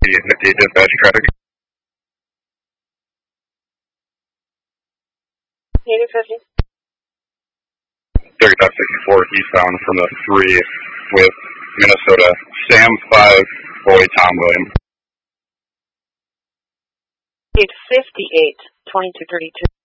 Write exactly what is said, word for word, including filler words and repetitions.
the Nifty dispatch traffic. eighty fifty. thirty-five sixty-four eastbound from the three with Minnesota. Sam five, Boy Tom William. eight fifty-eight, twenty-two thirty-two.